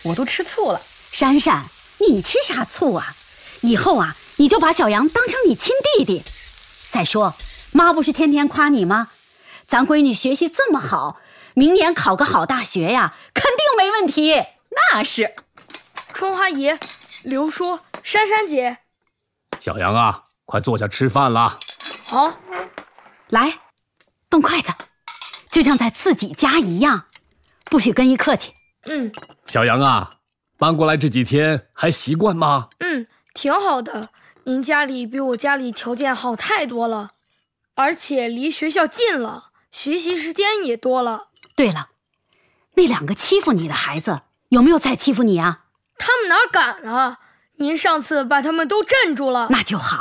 我都吃醋了。 珊珊，你吃啥醋啊？以后啊，你就把小杨当成你亲弟弟。再说，妈不是天天夸你吗？咱闺女学习这么好，明年考个好大学呀，肯定没问题。 那是。 春花姨、刘叔、珊珊姐， 小杨啊，快坐下吃饭了。 好， 来，动筷子，就像在自己家一样，不许跟一客气。 小杨啊，搬过来这几天还习惯吗？ 挺好的。您家里比我家里条件好太多了，而且离学校近了，学习时间也多了。 对了，那2个欺负你的孩子有没有再欺负你啊？ 他们哪敢啊？您上次把他们都镇住了。 那就好。